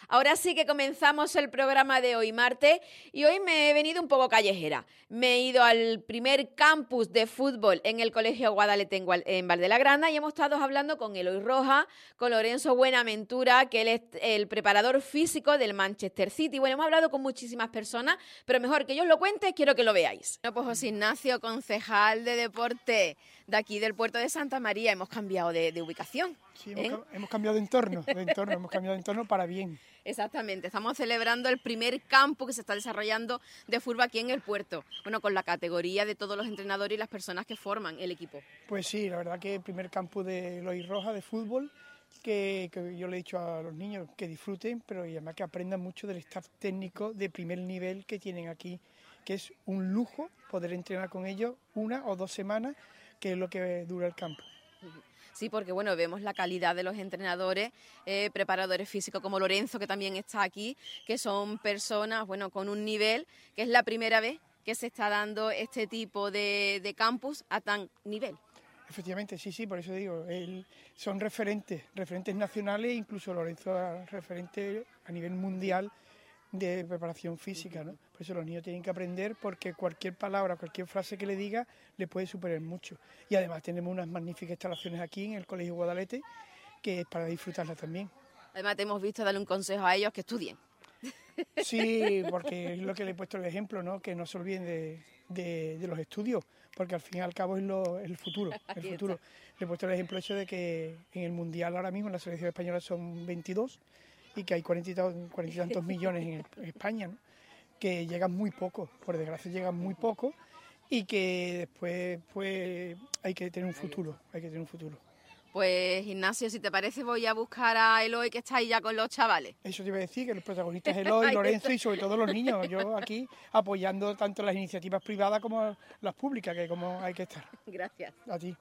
Ahora sí que comenzamos el programa de hoy, martes, y hoy me he venido un poco callejera. Me he ido al primer campus de fútbol en el Colegio Guadalete en Valdelagrana y hemos estado hablando con Eloy Rojas, con Lorenzo Buenaventura, que él es el preparador físico del Manchester City. Bueno, hemos hablado con muchísimas personas, pero mejor que yo os lo cuente, quiero que lo veáis. Bueno, pues José Ignacio, concejal de deporte de aquí del puerto de Santa María, hemos cambiado de ubicación. Sí, hemos cambiado de entorno, hemos cambiado de entorno para bien. Exactamente, estamos celebrando el primer campo que se está desarrollando de fútbol aquí en el puerto, bueno, con la categoría de todos los entrenadores y las personas que forman el equipo. Pues sí, la verdad que el primer campo de Eloy Rojas de fútbol, que yo le he dicho a los niños que disfruten, pero y además que aprendan mucho del staff técnico de primer nivel que tienen aquí, que es un lujo poder entrenar con ellos 1 o 2 semanas, que es lo que dura el campo. Sí, porque bueno, vemos la calidad de los entrenadores, preparadores físicos como Lorenzo, que también está aquí, que son personas, bueno, con un nivel, que es la primera vez que se está dando este tipo de campus a tan nivel. Efectivamente, sí, por eso digo, son referentes nacionales, incluso Lorenzo es referente a nivel mundial de preparación física, ¿no? Por eso los niños tienen que aprender, porque cualquier palabra, cualquier frase que le diga le puede superar mucho. Y además tenemos unas magníficas instalaciones aquí en el Colegio Guadalete, que es para disfrutarla también. Además te hemos visto darle un consejo a ellos que estudien. Sí, porque es lo que le he puesto el ejemplo, ¿no? Que no se olviden de los estudios, porque al fin y al cabo es el futuro. El futuro. Le he puesto el ejemplo hecho de que en el Mundial ahora mismo en la selección española son 22 y que hay 40 y tantos millones en España, ¿no? Que llegan muy poco, por desgracia llegan muy poco, y que después pues hay que tener un futuro, Pues Ignacio, si te parece voy a buscar a Eloy, que está ahí ya con los chavales. Eso te iba a decir, que los protagonistas es Eloy, Lorenzo y sobre todo los niños. Yo aquí apoyando tanto las iniciativas privadas como las públicas, que como hay que estar. Gracias. A ti.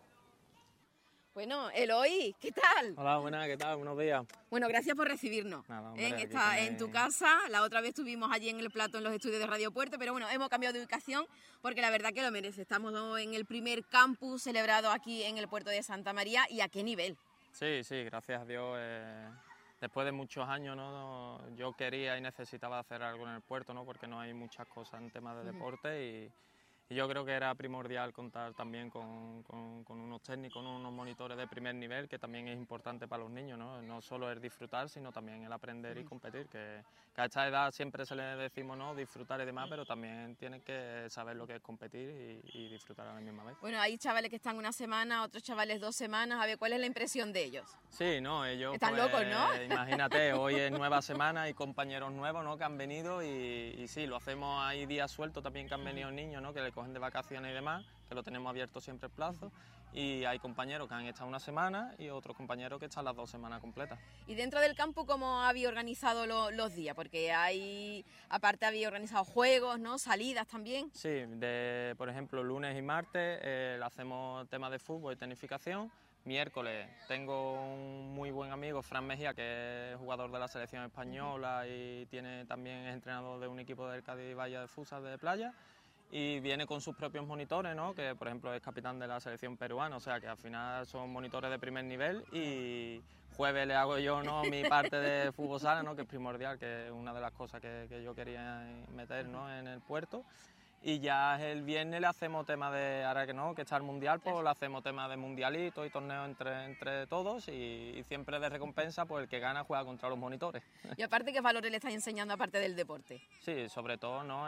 Bueno, Eloy, ¿qué tal? Hola, buenas, ¿qué tal? Buenos días. Bueno, gracias por recibirnos. Nada, hombre, En tu casa, la otra vez estuvimos allí en el plató en los estudios de Radio Puerto, pero bueno, hemos cambiado de ubicación porque la verdad que lo merece. Estamos en el primer campus celebrado aquí en el puerto de Santa María, ¿y a qué nivel? Sí, gracias a Dios. Después de muchos años, ¿no? Yo quería y necesitaba hacer algo en el puerto, ¿no? Porque no hay muchas cosas en temas de deporte y yo creo que era primordial contar también con unos técnicos, unos monitores de primer nivel, que también es importante para los niños, ¿no? No solo el disfrutar, sino también el aprender y competir, que a esta edad siempre se le decimos, ¿no? Disfrutar y demás, pero también tienen que saber lo que es competir y disfrutar a la misma vez. Bueno, hay chavales que están 1 semana, otros chavales 2 semanas, a ver, ¿cuál es la impresión de ellos? Sí, no, ellos... Están locos, ¿no? Imagínate, hoy es nueva semana, hay compañeros nuevos, ¿no? Que han venido y sí, lo hacemos, hay días sueltos también que han venido niños, ¿no? Que le cogen de vacaciones y demás, que lo tenemos abierto siempre el plazo, y hay compañeros que han estado 1 semana y otros compañeros que están las 2 semanas completas. Y dentro del campo, ¿cómo habéis organizado los días? Porque aparte habéis organizado juegos, ¿no? Salidas también. Sí, por ejemplo, lunes y martes hacemos temas de fútbol y tecnificación. Miércoles tengo un muy buen amigo, Fran Mejía, que es jugador de la selección española y también es entrenador de un equipo del Cádiz Valle de Futsal de playa. Y viene con sus propios monitores, ¿no? Que por ejemplo es capitán de la selección peruana, o sea que al final son monitores de primer nivel, y jueves le hago yo, ¿no? Mi parte de fútbol sala, ¿no? Que es primordial, que es una de las cosas que yo quería meter, ¿no? En el puerto. Y ya el viernes le hacemos tema de, ahora que no, que está el mundial, pues le hacemos tema de mundialito y torneo entre todos, y siempre de recompensa, pues el que gana juega contra los monitores. Y aparte, ¿qué valores le estáis enseñando aparte del deporte? Sí, sobre todo, ¿no?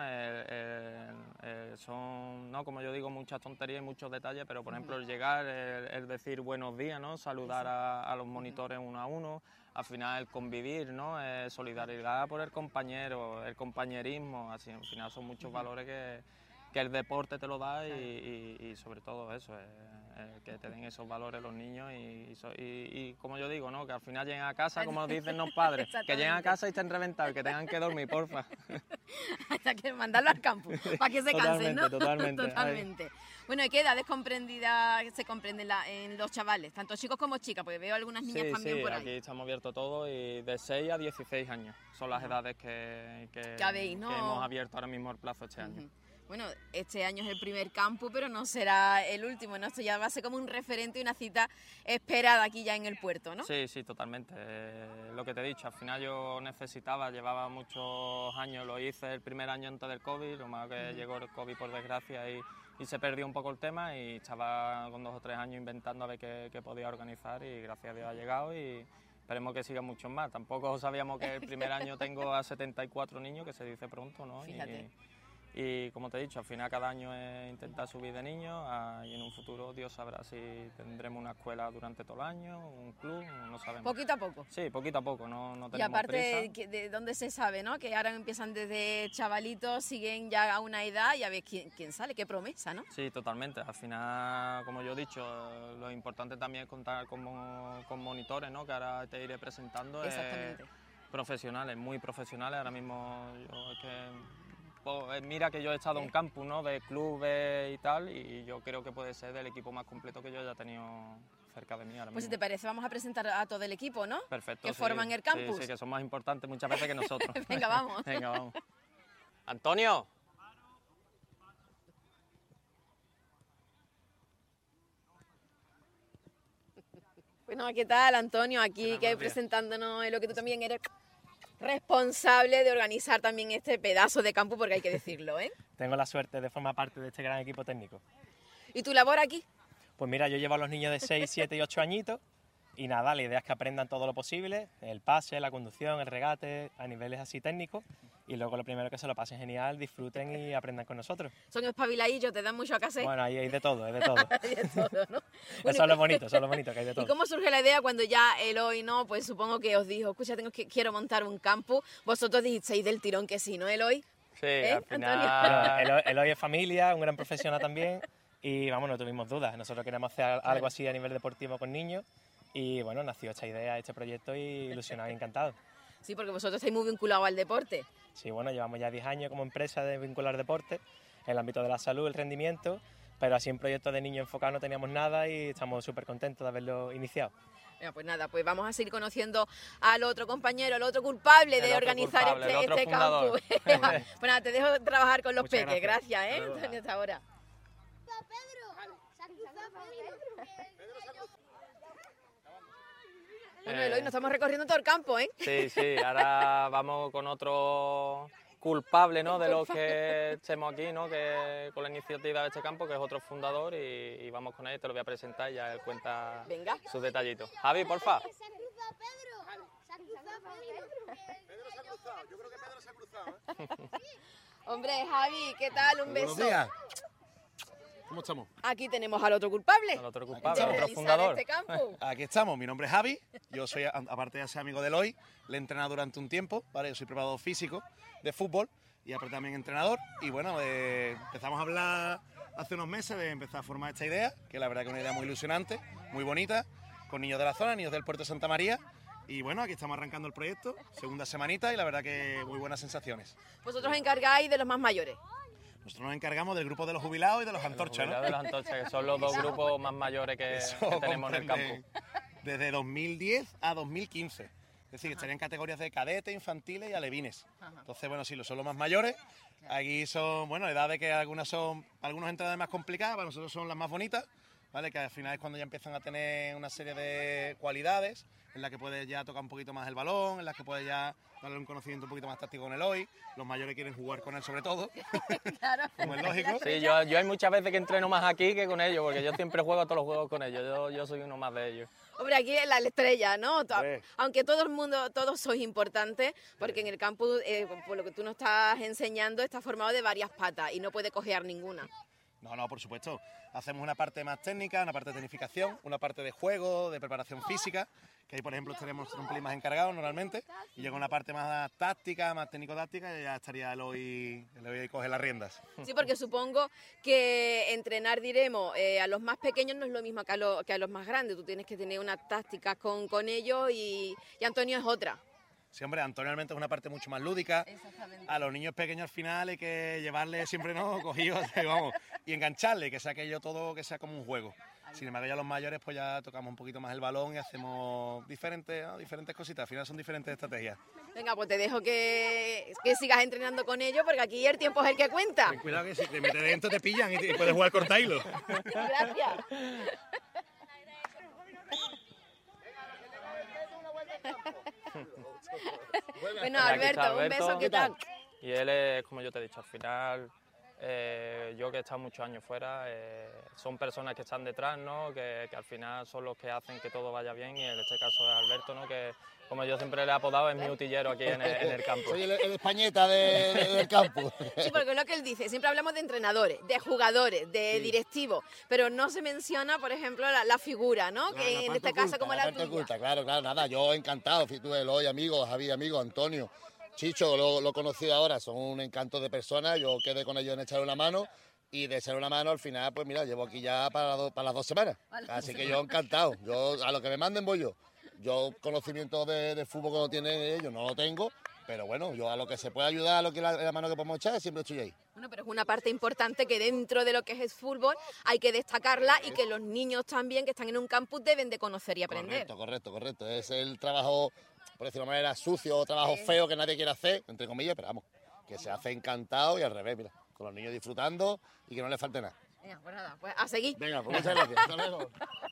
Son, ¿no? Como yo digo, muchas tonterías y muchos detalles, pero por ejemplo el llegar, el decir buenos días, ¿no? Saludar a los monitores 1 a 1, al final el convivir, ¿no? Solidaridad por el compañero, el compañerismo, así, al final son muchos valores que el deporte te lo da, y sobre todo eso, que te den esos valores los niños y como yo digo, ¿no? Que al final lleguen a casa, como dicen los padres, que lleguen a casa y estén reventados, que tengan que dormir, porfa. Hasta que mandarlo al campo, para que se cansen, ¿no? Totalmente. Bueno, ¿y qué edades se comprenden en los chavales? Tanto chicos como chicas, porque veo algunas niñas también por ahí. Sí, aquí estamos abiertos todos, y de 6 a 16 años son las edades que habéis, ¿no? que hemos abierto ahora mismo el plazo este año. Bueno, este año es el primer campus, pero no será el último, ¿no? Esto ya va a ser como un referente y una cita esperada aquí ya en el puerto, ¿no? Sí, sí, totalmente. Lo que te he dicho, al final yo llevaba muchos años, lo hice el primer año antes del COVID, lo malo que llegó el COVID por desgracia y se perdió un poco el tema y estaba con 2 o 3 años inventando a ver qué podía organizar y gracias a Dios ha llegado y esperemos que sigan muchos más. Tampoco sabíamos que el primer año tengo a 74 niños, que se dice pronto, ¿no? Fíjate. Y como te he dicho, al final cada año es intentar subir de niños y en un futuro Dios sabrá si tendremos una escuela durante todo el año, un club, no sabemos. Poquito a poco. Sí, poquito a poco, no tenemos Y aparte, prisa. de dónde se sabe, ¿no? Que ahora empiezan desde chavalitos, siguen ya a una edad y a ver quién sale, qué promesa, ¿no? Sí, totalmente. Al final, como yo he dicho, lo importante también es contar con monitores, ¿no? Que ahora te iré presentando. Exactamente. Profesionales, muy profesionales. Ahora mismo yo es que... Mira que yo he estado en un campus, ¿no? De clubes y tal, y yo creo que puede ser del equipo más completo que yo haya tenido cerca de mí ahora mismo. Pues si te parece, vamos a presentar a todo el equipo, ¿no? Perfecto. Que sí, forman el campus. Sí, que son más importantes muchas veces que nosotros. Venga, vamos. Venga, vamos. Antonio. Bueno, ¿qué tal, Antonio? Aquí que presentándonos en lo que tú también eres responsable de organizar también este pedazo de campo, porque hay que decirlo, ¿eh? Tengo la suerte de formar parte de este gran equipo técnico. ¿Y tu labor aquí? Pues mira, yo llevo a los niños de 6, 7 y 8 añitos y nada, la idea es que aprendan todo lo posible, el pase, la conducción, el regate, a niveles así técnicos y luego lo primero que se lo pasen genial, disfruten y aprendan con nosotros. Son espabiladillos, te dan mucho a hacer. Bueno, ahí hay de todo, hay de todo. Hay de todo, ¿no? Eso es lo bonito, que hay de todo. ¿Y cómo surge la idea cuando ya Eloy, no? Pues supongo que os dijo, escucha, quiero montar un campus. Vosotros dijisteis del tirón que sí, ¿no, Eloy? Sí, al Antonio? final... Eloy es familia, un gran profesional también y vamos, no tuvimos dudas. Nosotros queríamos hacer algo así a nivel deportivo con niños y bueno, nació esta idea, este proyecto y ilusionado y encantado. Sí, porque vosotros estáis muy vinculados al deporte. Sí, bueno, llevamos ya 10 años como empresa de vincular deporte en el ámbito de la salud, el rendimiento, pero así en proyectos de niños enfocados no teníamos nada y estamos súper contentos de haberlo iniciado. Venga, pues nada, pues vamos a seguir conociendo al otro compañero, al otro culpable de organizar este campus. Pues nada, te dejo trabajar con los Muchas peques. gracias. Gracias, Antonio, hasta ahora. Bueno, Eloy, nos estamos recorriendo todo el campo, ¿eh? Sí, sí, ahora vamos con otro culpable, ¿no? De los que estemos aquí, ¿no? Que con la iniciativa de este campo, que es otro fundador y vamos con él, te lo voy a presentar y ya él cuenta Venga. sus detallitos. Javi, porfa. Se ha cruzado Pedro. Se ha cruzado Pedro. Pedro se ha cruzado. Yo creo que Pedro se ha cruzado, Hombre, Javi, ¿qué tal? Un beso. Buenos días. ¿Cómo estamos? Aquí tenemos al otro culpable. Al otro de culpable, al otro realizar fundador. este campus. Aquí estamos, mi nombre es Javi, yo soy, aparte de ser amigo de Eloy, le he entrenado durante un tiempo, ¿vale? Yo soy preparador físico de fútbol y aparte también entrenador y bueno, empezamos a hablar hace unos meses de empezar a formar esta idea, que la verdad que es una idea muy ilusionante, muy bonita, con niños de la zona, niños del puerto de Santa María y bueno, aquí estamos arrancando el proyecto, segunda semanita y la verdad que muy buenas sensaciones. Vosotros encargáis de los más mayores. Nosotros nos encargamos del grupo de los jubilados y de los antorchas, ¿no? De los antorchas, que son los dos grupos más mayores que tenemos en el comprende campo. Desde 2010 a 2015. Es decir, estarían categorías de cadete, infantiles y alevines. Entonces, bueno, sí, son los más mayores. Aquí son, bueno, edades que algunos entran más complicadas, para nosotros son las más bonitas, ¿vale? Que al final es cuando ya empiezan a tener una serie de cualidades, en las que puedes ya tocar un poquito más el balón, en las que puedes ya darle un conocimiento un poquito más táctico con Eloy. Los mayores quieren jugar con él sobre todo, Claro. como es lógico. Sí, yo hay muchas veces que entreno más aquí que con ellos, porque yo siempre juego todos los juegos con ellos, yo soy uno más de ellos. Hombre, aquí es la estrella, ¿no? Hombre. Aunque todo el mundo, todos sois importantes, porque en el campus, por lo que tú nos estás enseñando, está formado de varias patas y no puede cojear ninguna. No, por supuesto. Hacemos una parte más técnica, una parte de tecnificación, una parte de juego, de preparación física, que ahí, por ejemplo, tenemos un pelín más encargados normalmente, y llega una parte más táctica, más técnico-táctica, y ya estaría Eloy y coge las riendas. Sí, porque supongo que entrenar, diremos, a los más pequeños no es lo mismo que a los más grandes. Tú tienes que tener unas tácticas con ellos y Antonio es otra. Sí, hombre, Antonio realmente es una parte mucho más lúdica. Exactamente. A los niños pequeños al final hay que llevarle siempre, ¿no? Cogidos, vamos, y engancharle, que sea aquello todo, que sea como un juego. Sin embargo, ya los mayores pues ya tocamos un poquito más el balón y hacemos diferentes cositas. Al final son diferentes estrategias. Venga, pues te dejo que sigas entrenando con ellos, porque aquí el tiempo es el que cuenta. Ten cuidado que si te metes dentro te pillan y puedes jugar corta hilo. Gracias. Bueno, Alberto, un beso, ¿qué tal? Y él es, como yo te he dicho, al final, yo que he estado muchos años fuera, son personas que están detrás, ¿no? Que al final son los que hacen que todo vaya bien, y en este caso es Alberto, ¿no? Que, como yo siempre le he apodado, es mi utillero aquí en el campo. Soy el españeta del campo. Sí, porque es lo que él dice, siempre hablamos de entrenadores, de jugadores, de directivos, pero no se menciona, por ejemplo, la figura, ¿no? Que en este caso como la tuya. Oculta, claro, nada, yo encantado, tú, Eloy, amigo, Javi, amigo, Antonio, Chicho, lo he conocido ahora, son un encanto de personas, yo quedé con ellos en echarle una mano, y de echarle una mano al final, pues mira, llevo aquí ya para las 2 semanas, así que yo encantado, yo a lo que me manden voy yo. Yo conocimiento de fútbol que no tienen ellos no lo tengo, pero bueno, yo a lo que se pueda ayudar, a lo que la mano que podemos echar, siempre estoy ahí. Bueno, pero es una parte importante que dentro de lo que es el fútbol hay que destacarla, y que los niños también que están en un campus deben de conocer y aprender. Correcto. Es el trabajo, por decirlo de una manera, sucio, trabajo feo que nadie quiere hacer, entre comillas, pero vamos, que se hace encantado y al revés, mira, con los niños disfrutando y que no les falte nada. Venga, pues nada, pues a seguir. Venga, pues muchas gracias. Hasta luego.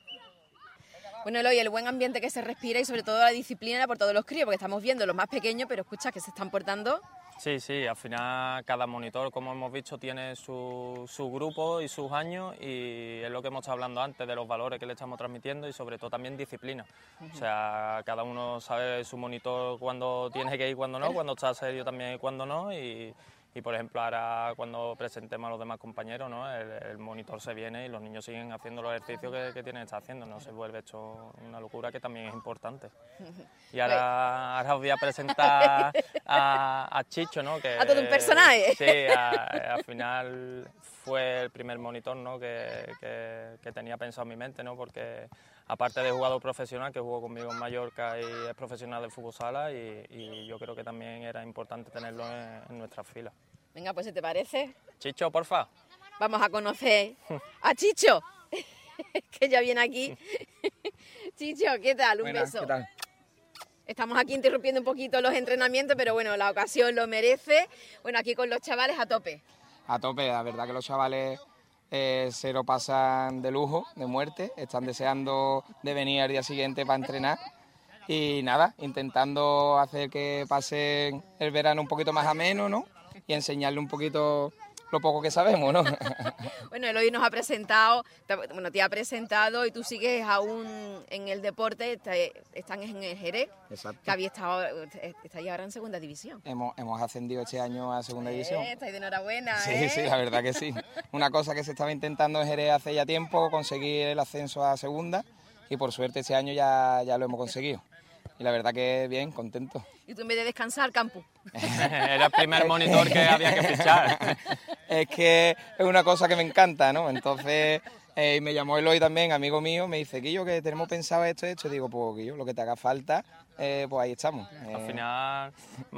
Bueno, Eloy, el buen ambiente que se respira y sobre todo la disciplina por todos los críos, porque estamos viendo los más pequeños, pero escucha que se están portando. Sí, al final cada monitor, como hemos visto, tiene su grupo y sus años, y es lo que hemos estado hablando antes, de los valores que le estamos transmitiendo y sobre todo también disciplina. O sea, cada uno sabe su monitor cuándo tiene que ir, cuándo no, cuándo está serio también y cuándo no, y por ejemplo ahora cuando presentemos a los demás compañeros, ¿no? El monitor se viene y los niños siguen haciendo los ejercicios que tienen que estar haciendo, no se vuelve esto una locura, que también es importante. Y ahora os voy a presentar a Chicho, ¿no? Que, a todo un personaje. Sí, al final fue el primer monitor, ¿no? que tenía pensado en mi mente, ¿no? Porque aparte de jugador profesional, que jugó conmigo en Mallorca y es profesional de fútbol sala, y yo creo que también era importante tenerlo en nuestras filas. Venga, pues si te parece, Chicho, porfa. vamos a conocer a Chicho, que ya viene aquí. Chicho, ¿qué tal? Un Buenas, beso. ¿qué tal? Estamos aquí interrumpiendo un poquito los entrenamientos, pero bueno, la ocasión lo merece. Bueno, aquí con los chavales a tope. A tope, la verdad que los chavales se lo pasan de lujo, de muerte, están deseando de venir al día siguiente para entrenar, y nada, intentando hacer que pasen el verano un poquito más ameno, ¿no? Y enseñarle un poquito lo poco que sabemos, ¿no? Bueno, Eloy nos ha presentado, te ha presentado, y tú sigues aún en el deporte, están en el Jerez, Exacto. que estáis ahora en segunda división. Hemos ascendido este año a segunda división. Estáis de enhorabuena, Sí, sí, la verdad que sí. Una cosa que se estaba intentando en Jerez hace ya tiempo, conseguir el ascenso a segunda, y por suerte este año ya lo hemos conseguido. Y la verdad que bien, contento. Y tú en vez de descansar, campus. Era el primer monitor que había que fichar. Es que es una cosa que me encanta, ¿no? Entonces me llamó Eloy también, amigo mío, me dice, Guillo, que tenemos pensado esto. Digo, pues Guillo, lo que te haga falta, pues ahí estamos. Al final,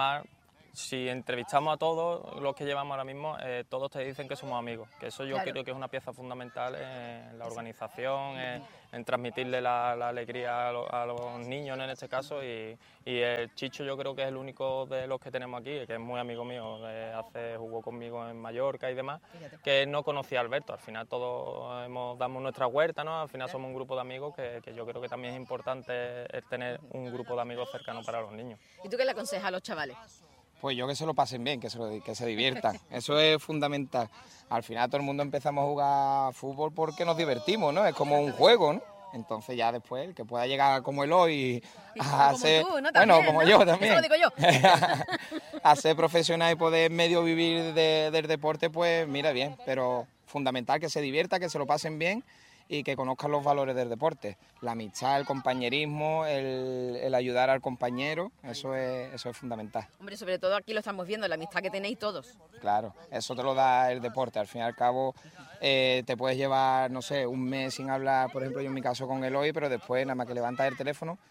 si entrevistamos a todos los que llevamos ahora mismo, todos te dicen que somos amigos, que eso yo creo que es una pieza fundamental en la organización, en transmitirle la alegría a los niños en este caso, y el Chicho yo creo que es el único de los que tenemos aquí, que es muy amigo mío, jugó conmigo en Mallorca y demás, que no conocía a Alberto. Al final todos damos nuestra huerta, ¿no? Al final somos un grupo de amigos que yo creo que también es importante el tener un grupo de amigos cercanos para los niños. ¿Y tú qué le aconsejas a los chavales? Pues yo que se lo pasen bien, que se diviertan. Eso es fundamental. Al final todo el mundo empezamos a jugar fútbol porque nos divertimos, ¿no? Es como un juego, ¿no? Entonces ya después el que pueda llegar como Eloy a como ser... tú, ¿no? Bueno, También, como ¿no? yo también. Eso lo digo yo. A ser profesional y poder medio vivir del deporte, pues mira bien. Pero fundamental que se divierta, que se lo pasen bien y que conozcan los valores del deporte. La amistad, el compañerismo, el ayudar al compañero, eso es fundamental. Hombre, sobre todo aquí lo estamos viendo, la amistad que tenéis todos. Claro, eso te lo da el deporte. Al fin y al cabo te puedes llevar, no sé, un mes sin hablar, por ejemplo, yo en mi caso con Eloy, pero después nada más que levantas el teléfono,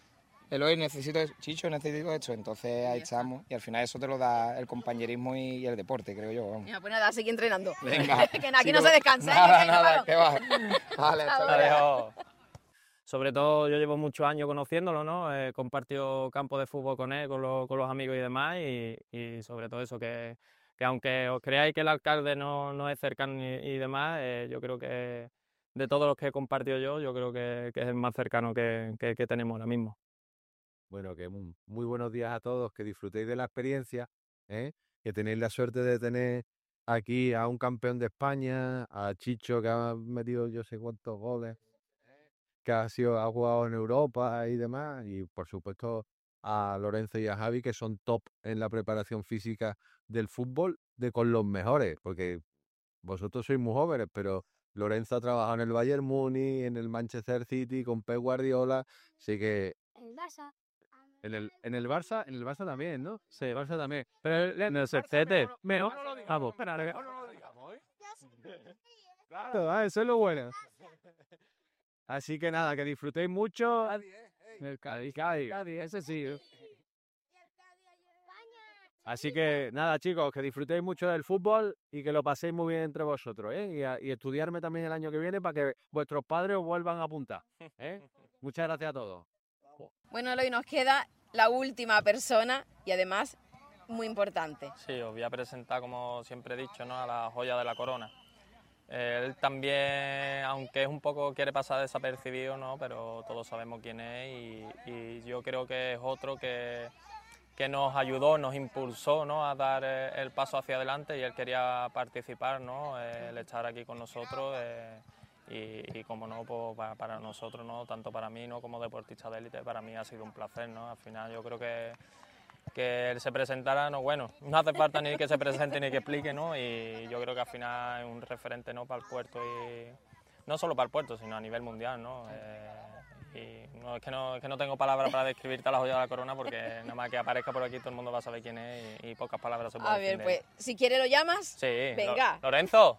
Eloy, Chicho, necesito esto. Entonces ahí estamos. Y al final eso te lo da el compañerismo y el deporte, creo yo. Vamos. Mira, pues nada, seguir entrenando. Venga. Que aquí no se descansa. Nada, que va. Vale, Adiós. Sobre todo yo llevo muchos años conociéndolo, ¿no? He compartido campo de fútbol con él, con los amigos y demás, y sobre todo eso, que aunque os creáis que el alcalde no es cercano y demás, yo creo que de todos los que he compartido yo creo que es el más cercano que tenemos ahora mismo. Bueno, que muy buenos días a todos, que disfrutéis de la experiencia, ¿eh? Que tenéis la suerte de tener aquí a un campeón de España, a Chicho, que ha metido yo sé cuántos goles, que ha jugado en Europa y demás, y por supuesto a Lorenzo y a Javi, que son top en la preparación física del fútbol, con los mejores, porque vosotros sois muy jóvenes, pero Lorenzo ha trabajado en el Bayern Múnich, en el Manchester City, con Pep Guardiola, así que... El Barça. En el Barça también, ¿no? Sí, el Barça también. Pero En el sextete. Mejor no lo digamos. Espera, mejor no lo digamos, ¿eh? Claro, eso es lo bueno. Así que nada, que disfrutéis mucho. El Cádiz, ese sí. Así que nada, chicos, que disfrutéis mucho del fútbol y que lo paséis muy bien entre vosotros, ¿eh? Y estudiarme también el año que viene para que vuestros padres os vuelvan a apuntar, ¿eh? Muchas gracias a todos. Bueno, Eloy, nos queda la última persona y además muy importante. Sí, os voy a presentar, como siempre he dicho, ¿no? A la joya de la corona. Él también, aunque es un poco quiere pasar desapercibido, ¿no? Pero todos sabemos quién es y yo creo que es otro que nos ayudó, nos impulsó, ¿no? A dar el paso hacia adelante y él quería participar, ¿no? El estar aquí con nosotros y como no, pues para nosotros, ¿no? Tanto para mí, ¿no? Como deportista de élite, para mí ha sido un placer, ¿no? Al final yo creo que él se presentara, no, bueno, no hace falta ni que se presente ni que explique, ¿no? Y yo creo que al final es un referente, ¿no? Para el puerto y no solo para el puerto, sino a nivel mundial, ¿no? Y no, es que no tengo palabras para describirte a la joya de la corona porque nada más que aparezca por aquí todo el mundo va a saber quién es y pocas palabras se pueden decir. A ver, pues, si quiere lo llamas. Sí. Venga. Lorenzo.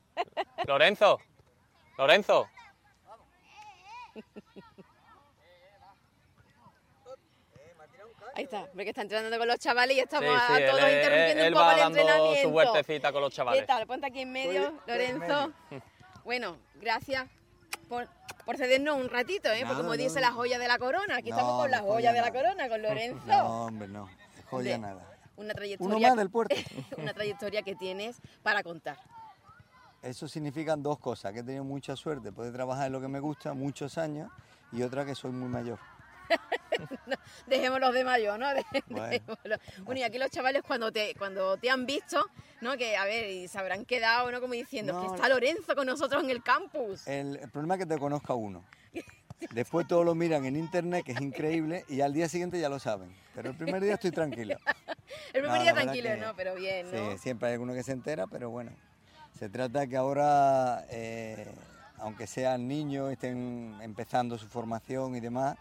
Ahí está, porque está entrenando con los chavales y estamos Sí, todos él interrumpiendo un va poco el dando entrenamiento. su vueltecita con los chavales. ¿Qué tal? Ponte aquí en medio, Lorenzo. Bueno, gracias por cedernos un ratito, ¿eh? Porque como dice la joya de la corona, aquí estamos con la joya de la corona, con Lorenzo. No, hombre, no, es joya nada. Una trayectoria, Uno más del puerto. Una trayectoria que tienes para contar. Eso significan dos cosas, que he tenido mucha suerte, poder trabajar en lo que me gusta muchos años, y otra que soy muy mayor. No, dejémoslo de mayor, ¿no? Bueno. Dejémoslo. Bueno, y aquí los chavales cuando te han visto, ¿no? Que a ver, y se habrán quedado, ¿no? Como diciendo, No, que está Lorenzo con nosotros en el campus. El problema es que te conozca uno. Después todos lo miran en internet, que es increíble, y al día siguiente ya lo saben. Pero el primer día estoy tranquilo. El primer No, día la verdad tranquilo, que ¿no? Pero bien, ¿no? Sí, siempre hay alguno que se entera, pero bueno. Se trata que ahora, aunque sean niños, estén empezando su formación y demás,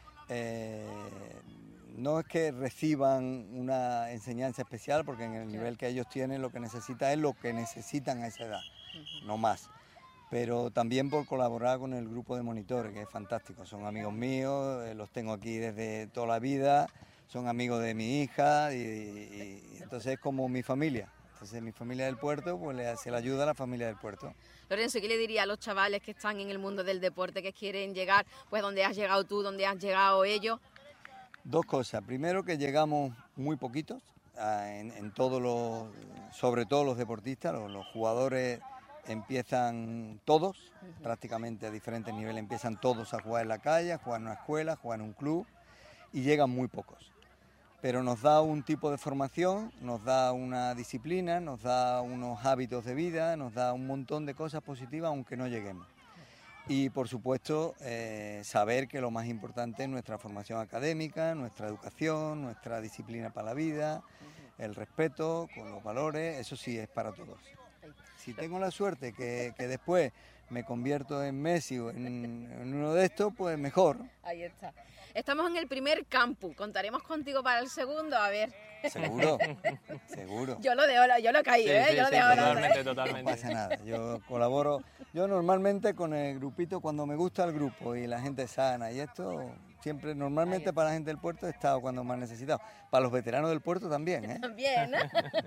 no es que reciban una enseñanza especial, porque en el nivel que ellos tienen lo que necesitan es lo que necesitan a esa edad, no más. Pero también por colaborar con el grupo de monitores, que es fantástico. Son amigos míos, los tengo aquí desde toda la vida, son amigos de mi hija y entonces es como mi familia. Entonces mi familia del puerto, pues se le ayuda a la familia del puerto. Lorenzo, ¿qué le diría a los chavales que están en el mundo del deporte, que quieren llegar, pues donde has llegado tú, donde has llegado ellos? Dos cosas. Primero, que llegamos muy poquitos, en todos los, sobre todo los deportistas, los jugadores empiezan todos, prácticamente a diferentes niveles, empiezan todos a jugar en la calle, a jugar en una escuela, a jugar en un club, y llegan muy pocos. Pero nos da un tipo de formación, nos da una disciplina, nos da unos hábitos de vida, nos da un montón de cosas positivas aunque no lleguemos. Y por supuesto saber que lo más importante es nuestra formación académica, nuestra educación, nuestra disciplina para la vida, el respeto con los valores, eso sí es para todos. Si tengo la suerte que después me convierto en Messi o en uno de estos, pues mejor. Ahí está. Estamos en el primer campus. ¿Contaremos contigo para el segundo? A ver. Seguro, seguro. Yo lo caí, Sí, ¿eh? sí, Yo lo sí, dejo, totalmente. No pasa nada, yo colaboro. Yo normalmente con el grupito, cuando me gusta el grupo y la gente sana y esto, siempre, normalmente para la gente del puerto he estado cuando más necesitado. Para los veteranos del puerto también, ¿eh? También, ¿no?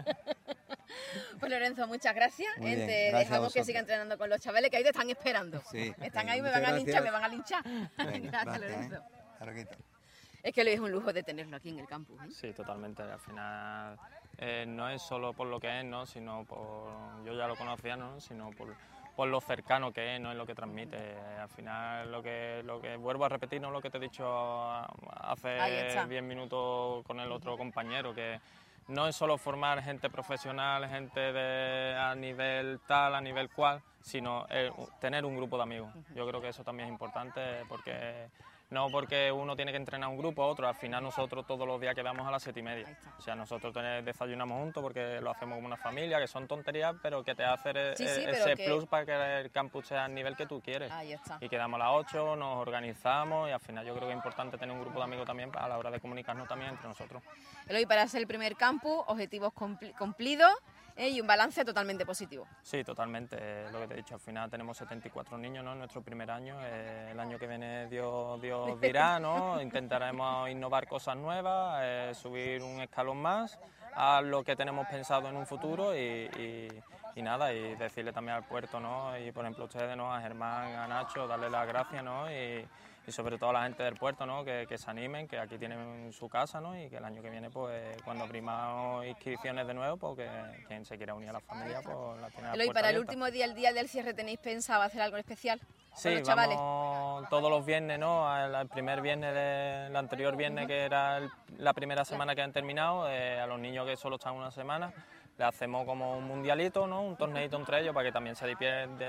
Pues Lorenzo, muchas gracias. Muy bien, Te gracias a dejamos que vosotros. siga entrenando con los chavales, que ahí te están esperando. Sí, Están venga, ahí, me muchas van a linchar, gracias. me van a linchar. Venga, Gracias, gracias, Lorenzo. Hasta luego. Es que lo es un lujo de tenerlo aquí en el campus, ¿eh? Sí, totalmente. Al final no es solo por lo que es, ¿no? Sino por, yo ya lo conocía, ¿no? Sino por lo cercano que es, no es lo que transmite. Al final lo que vuelvo a repetir, no lo que te he dicho hace 10 minutos con el otro compañero, que no es solo formar gente profesional, gente a nivel tal, a nivel cual, sino tener un grupo de amigos. Yo creo que eso también es importante, porque no porque uno tiene que entrenar un grupo o otro, al final nosotros todos los días quedamos a las 7:30. O sea, nosotros desayunamos juntos porque lo hacemos como una familia, que son tonterías, pero que te hace ese plus para que el campus sea al nivel que tú quieres. Ahí está. Y quedamos a las 8, nos organizamos y al final yo creo que es importante tener un grupo de amigos también a la hora de comunicarnos también entre nosotros. Eloy, para ser el primer campus, objetivos cumplidos, y un balance totalmente positivo. Sí, totalmente. Lo que te he dicho, al final tenemos 74 niños, ¿no? En nuestro primer año. El año que viene Dios dirá, ¿no? Intentaremos innovar cosas nuevas, subir un escalón más a lo que tenemos pensado en un futuro y nada, y decirle también al puerto, ¿no? Y por ejemplo a ustedes, ¿no? A Germán, a Nacho, darle las gracias, ¿no? Y sobre todo a la gente del puerto, ¿no? Que se animen, que aquí tienen su casa, ¿no? Y que el año que viene, pues cuando abrimamos inscripciones de nuevo, pues que quien se quiera unir a la familia, pues la tiene. Eloy, para el último día, el día del cierre, ¿tenéis pensado hacer algo especial con Sí, los chavales? vamos todos los viernes, ¿no? El primer viernes, el anterior viernes, que era la primera semana que han terminado, a los niños que solo están una semana, le hacemos como un mundialito, ¿no? Un torneito entre ellos para que también se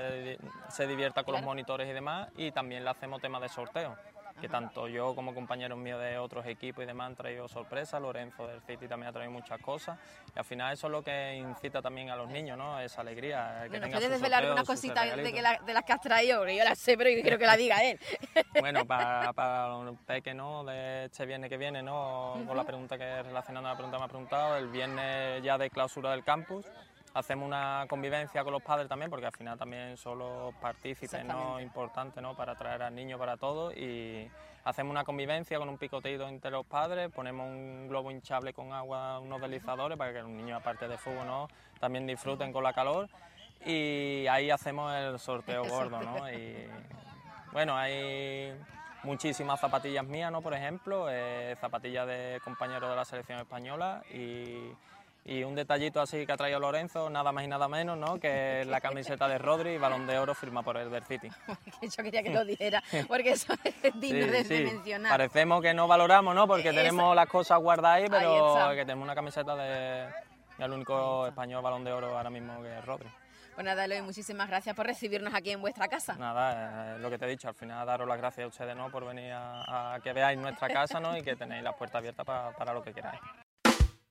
divierta con los monitores y demás, y también le hacemos temas de sorteo, que tanto yo como compañeros míos de otros equipos y demás han traído sorpresas. Lorenzo del City también ha traído muchas cosas, y al final eso es lo que incita también a los niños, ¿no? Esa alegría. Que ¿Nos puedes desvelar algunas cositas de las que has traído? Porque yo las sé, pero yo quiero que la diga él. Bueno, para los peques, ¿no? De este viernes que viene, ¿no? Con la pregunta que relacionando a la pregunta que me has preguntado, el viernes ya de clausura del campus, hacemos una convivencia con los padres también, porque al final también son los partícipes, ¿no? Importantes, ¿no? Para traer al niño, para todo, y hacemos una convivencia con un picoteito entre los padres, ponemos un globo hinchable con agua, unos deslizadores, para que los niños, aparte de fútbol, ¿no? También disfruten con la calor, y ahí hacemos el sorteo gordo, ¿no? Y bueno, hay muchísimas zapatillas mías, ¿no? Por ejemplo, zapatillas de compañeros de la selección española, y un detallito así que ha traído Lorenzo, nada más y nada menos, ¿no? Que es la camiseta de Rodri y Balón de Oro firma por el del City. Yo quería que lo dijera, porque eso es digno de mencionar. Parecemos que no valoramos, ¿no? Porque tenemos las cosas guardadas ahí, pero que tenemos una camiseta del único español Balón de Oro ahora mismo, que es Rodri. Pues nada, Eloy, muchísimas gracias por recibirnos aquí en vuestra casa. Nada, lo que te he dicho, al final daros las gracias a ustedes, ¿no? Por venir a que veáis nuestra casa, ¿no? Y que tenéis las puertas abiertas para lo que queráis.